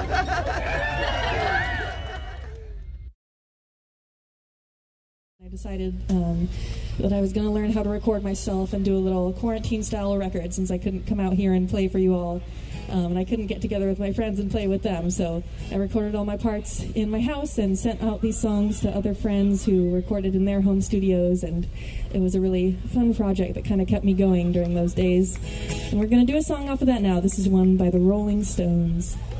I decided that I was going to learn how to record myself and do a little quarantine-style record since I couldn't come out here and play for you all. And I couldn't get together with my friends and play with them, so I recorded all my parts in my house and sent out these songs to other friends who recorded in their home studios, and it was a really fun project that kind of kept me going during those days. And we're going to do a song off of that now. This is one by the Rolling Stones.